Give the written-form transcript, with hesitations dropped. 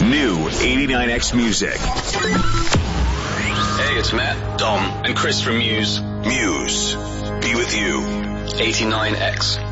New 89X Music. Hey, it's Matt, Dom, and Chris from Muse. Muse. Be with you. 89X.